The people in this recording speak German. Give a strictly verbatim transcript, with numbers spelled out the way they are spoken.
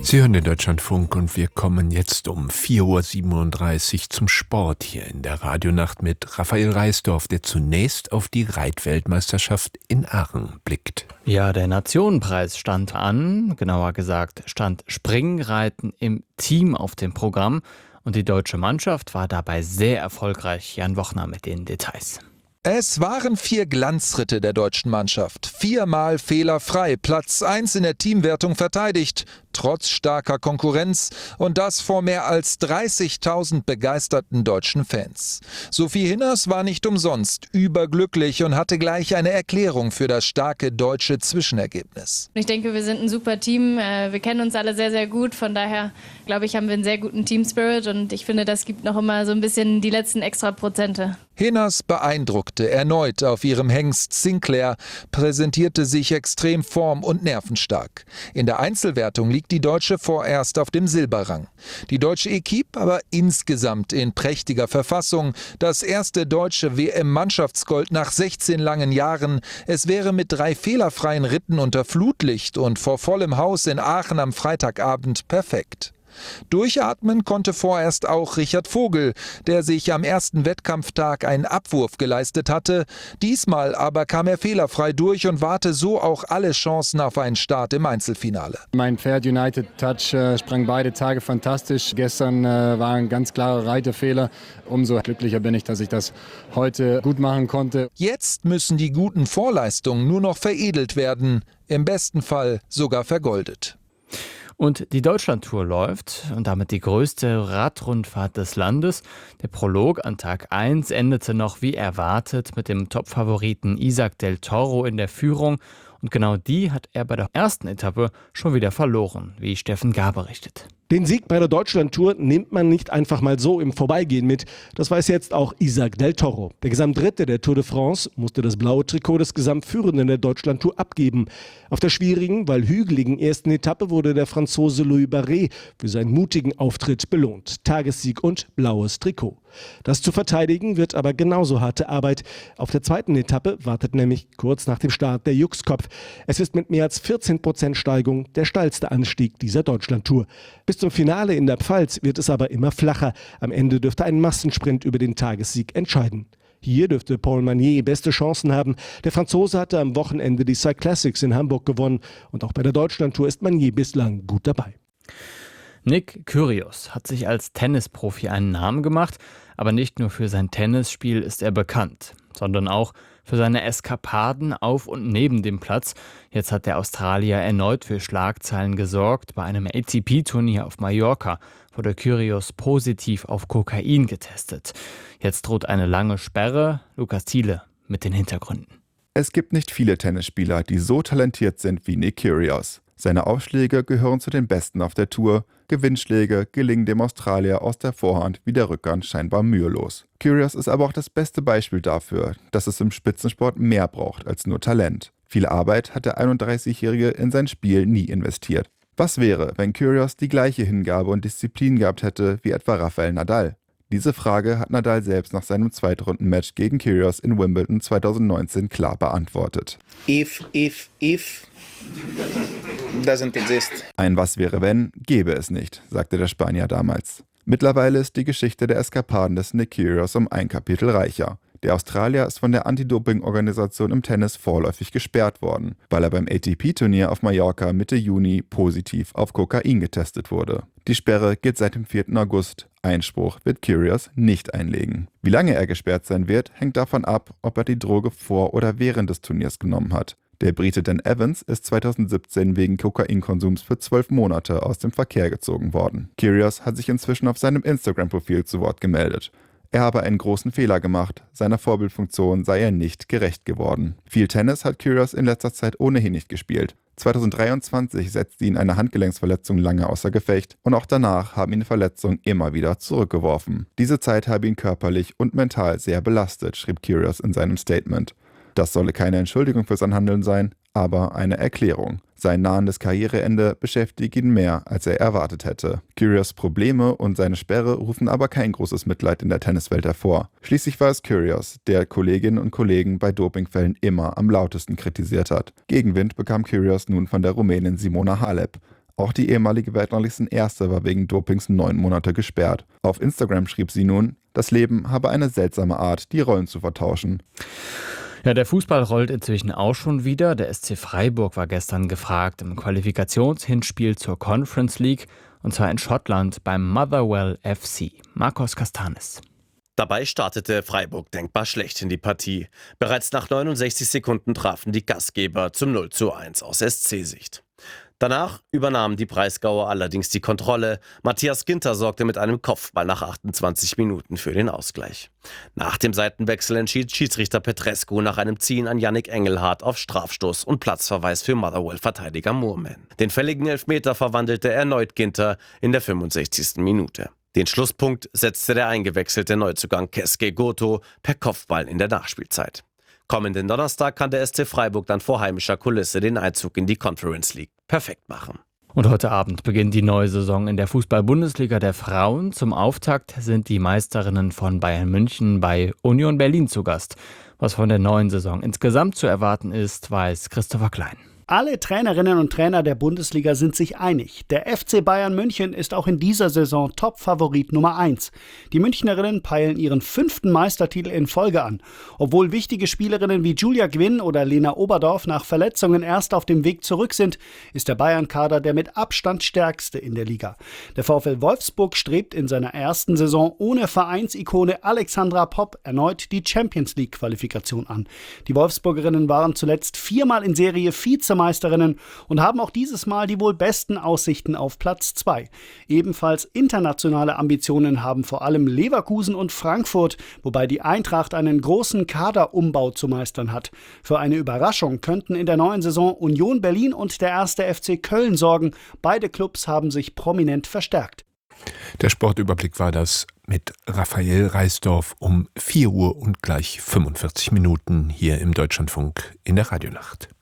Sie hören den Deutschlandfunk und wir kommen jetzt um vier Uhr siebenunddreißig zum Sport hier in der Radionacht mit Raphael Reisdorf, der zunächst auf die Reitweltmeisterschaft in Aachen blickt. Ja, der Nationenpreis stand an, genauer gesagt stand Springreiten im Team auf dem Programm und die deutsche Mannschaft war dabei sehr erfolgreich. Jan Wochner mit den Details. Es waren vier Glanzritte der deutschen Mannschaft. Viermal fehlerfrei, Platz eins in der Teamwertung verteidigt, trotz starker Konkurrenz und das vor mehr als dreißigtausend begeisterten deutschen Fans. Sophie Hinners war nicht umsonst überglücklich und hatte gleich eine Erklärung für das starke deutsche Zwischenergebnis. Ich denke, wir sind ein super Team. Wir kennen uns alle sehr, sehr gut. Von daher, glaube ich, haben wir einen sehr guten Team-Spirit und ich finde, das gibt noch immer so ein bisschen die letzten extra Prozente. Hinners beeindruckte erneut auf ihrem Hengst Sinclair, präsentierte sich extrem form- und nervenstark. In der Einzelwertung liegt die Deutsche vorerst auf dem Silberrang. Die deutsche Equipe aber insgesamt in prächtiger Verfassung. Das erste deutsche W M-Mannschaftsgold nach sechzehn langen Jahren. Es wäre mit drei fehlerfreien Ritten unter Flutlicht und vor vollem Haus in Aachen am Freitagabend perfekt. Durchatmen konnte vorerst auch Richard Vogel, der sich am ersten Wettkampftag einen Abwurf geleistet hatte. Diesmal aber kam er fehlerfrei durch und wahrte so auch alle Chancen auf einen Start im Einzelfinale. Mein Pferd United Touch äh, sprang beide Tage fantastisch. Gestern äh, war ein ganz klarer Reiterfehler. Umso glücklicher bin ich, dass ich das heute gut machen konnte. Jetzt müssen die guten Vorleistungen nur noch veredelt werden, im besten Fall sogar vergoldet. Und die Deutschlandtour läuft und damit die größte Radrundfahrt des Landes. Der Prolog an Tag eins endete noch wie erwartet mit dem Topfavoriten Isaac del Toro in der Führung. Und genau die hat er bei der ersten Etappe schon wieder verloren, wie Steffen Gar berichtet. Den Sieg bei der Deutschlandtour nimmt man nicht einfach mal so im Vorbeigehen mit. Das weiß jetzt auch Isaac del Toro. Der Gesamtdritte der Tour de France musste das blaue Trikot des Gesamtführenden der Deutschlandtour abgeben. Auf der schwierigen, weil hügeligen ersten Etappe wurde der Franzose Louis Barret für seinen mutigen Auftritt belohnt. Tagessieg und blaues Trikot. Das zu verteidigen wird aber genauso harte Arbeit. Auf der zweiten Etappe wartet nämlich kurz nach dem Start der Juxkopf. Es ist mit mehr als vierzehn Prozent Steigung der steilste Anstieg dieser Deutschlandtour. Bis zum Finale in der Pfalz wird es aber immer flacher. Am Ende dürfte ein Massensprint über den Tagessieg entscheiden. Hier dürfte Paul Magnier beste Chancen haben. Der Franzose hatte am Wochenende die Cyclassics in Hamburg gewonnen. Und auch bei der Deutschlandtour ist Magnier bislang gut dabei. Nick Kyrgios hat sich als Tennisprofi einen Namen gemacht, aber nicht nur für sein Tennisspiel ist er bekannt, sondern auch für seine Eskapaden auf und neben dem Platz. Jetzt hat der Australier erneut für Schlagzeilen gesorgt. Bei einem A T P-Turnier auf Mallorca wurde Kyrgios positiv auf Kokain getestet. Jetzt droht eine lange Sperre. Lukas Thiele mit den Hintergründen. Es gibt nicht viele Tennisspieler, die so talentiert sind wie Nick Kyrgios. Seine Aufschläge gehören zu den besten auf der Tour. Gewinnschläge gelingen dem Australier aus der Vorhand wie der Rückhand scheinbar mühelos. Kyrgios ist aber auch das beste Beispiel dafür, dass es im Spitzensport mehr braucht als nur Talent. Viel Arbeit hat der einunddreißigjährige in sein Spiel nie investiert. Was wäre, wenn Kyrgios die gleiche Hingabe und Disziplin gehabt hätte wie etwa Rafael Nadal? Diese Frage hat Nadal selbst nach seinem Zweitrunden-Match gegen Kyrgios in Wimbledon zweitausendneunzehn klar beantwortet. If, if, if doesn't exist. Ein Was wäre wenn, gäbe es nicht, sagte der Spanier damals. Mittlerweile ist die Geschichte der Eskapaden des Nick Kyrgios um ein Kapitel reicher. Der Australier ist von der Anti-Doping-Organisation im Tennis vorläufig gesperrt worden, weil er beim A T P-Turnier auf Mallorca Mitte Juni positiv auf Kokain getestet wurde. Die Sperre gilt seit dem vierten August. Einspruch wird Kyrgios nicht einlegen. Wie lange er gesperrt sein wird, hängt davon ab, ob er die Droge vor oder während des Turniers genommen hat. Der Brite Dan Evans ist zweitausendsiebzehn wegen Kokainkonsums für zwölf Monate aus dem Verkehr gezogen worden. Kyrgios hat sich inzwischen auf seinem Instagram-Profil zu Wort gemeldet. Er habe einen großen Fehler gemacht, seiner Vorbildfunktion sei er nicht gerecht geworden. Viel Tennis hat Kyrgios in letzter Zeit ohnehin nicht gespielt. zweitausenddreiundzwanzig setzte ihn eine Handgelenksverletzung lange außer Gefecht und auch danach haben ihn Verletzungen immer wieder zurückgeworfen. Diese Zeit habe ihn körperlich und mental sehr belastet, schrieb Kyrgios in seinem Statement. Das solle keine Entschuldigung für sein Handeln sein, aber eine Erklärung. Sein nahendes Karriereende beschäftigt ihn mehr, als er erwartet hätte. Kyrgios' Probleme und seine Sperre rufen aber kein großes Mitleid in der Tenniswelt hervor. Schließlich war es Kyrgios, der Kolleginnen und Kollegen bei Dopingfällen immer am lautesten kritisiert hat. Gegenwind bekam Kyrgios nun von der Rumänin Simona Halep. Auch die ehemalige Weltranglisten Erste war wegen Dopings neun Monate gesperrt. Auf Instagram schrieb sie nun, das Leben habe eine seltsame Art, die Rollen zu vertauschen. Ja, der Fußball rollt inzwischen auch schon wieder. Der S C Freiburg war gestern gefragt im Qualifikationshinspiel zur Conference League, und zwar in Schottland beim Motherwell F C. Marcos Castanis. Dabei startete Freiburg denkbar schlecht in die Partie. Bereits nach neunundsechzig Sekunden trafen die Gastgeber zum null zu eins aus S C-Sicht. Danach übernahmen die Breisgauer allerdings die Kontrolle. Matthias Ginter sorgte mit einem Kopfball nach achtundzwanzig Minuten für den Ausgleich. Nach dem Seitenwechsel entschied Schiedsrichter Petrescu nach einem Ziehen an Yannick Engelhardt auf Strafstoß und Platzverweis für Motherwell-Verteidiger Moorman. Den fälligen Elfmeter verwandelte erneut Ginter in der fünfundsechzigsten Minute. Den Schlusspunkt setzte der eingewechselte Neuzugang Keske Goto per Kopfball in der Nachspielzeit. Kommenden Donnerstag kann der S C Freiburg dann vor heimischer Kulisse den Einzug in die Conference League perfekt machen. Und heute Abend beginnt die neue Saison in der Fußball-Bundesliga der Frauen. Zum Auftakt sind die Meisterinnen von Bayern München bei Union Berlin zu Gast. Was von der neuen Saison insgesamt zu erwarten ist, weiß Christopher Klein. Alle Trainerinnen und Trainer der Bundesliga sind sich einig. Der F C Bayern München ist auch in dieser Saison Top-Favorit Nummer eins. Die Münchnerinnen peilen ihren fünften Meistertitel in Folge an. Obwohl wichtige Spielerinnen wie Julia Gwynn oder Lena Oberdorf nach Verletzungen erst auf dem Weg zurück sind, ist der Bayern-Kader der mit Abstand stärkste in der Liga. Der VfL Wolfsburg strebt in seiner ersten Saison ohne Vereinsikone Alexandra Popp erneut die Champions-League-Qualifikation an. Die Wolfsburgerinnen waren zuletzt viermal in Serie Vize Meisterinnen und haben auch dieses Mal die wohl besten Aussichten auf Platz zwei. Ebenfalls internationale Ambitionen haben vor allem Leverkusen und Frankfurt, wobei die Eintracht einen großen Kaderumbau zu meistern hat. Für eine Überraschung könnten in der neuen Saison Union Berlin und der erste F C Köln sorgen. Beide Clubs haben sich prominent verstärkt. Der Sportüberblick war das mit Raphael Reisdorf um vier Uhr und gleich fünfundvierzig Minuten hier im Deutschlandfunk in der Radionacht.